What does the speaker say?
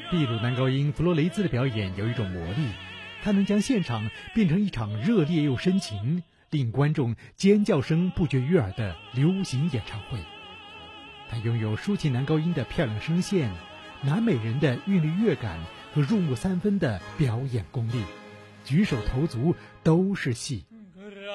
秘鲁男高音弗罗雷兹的表演有一种魔力，他能将现场变成一场热烈又深情，令观众尖叫声不绝于耳的流行演唱会。他拥有抒情男高音的漂亮声线，南美人的韵律乐感和入木三分的表演功力，举手投足都是戏。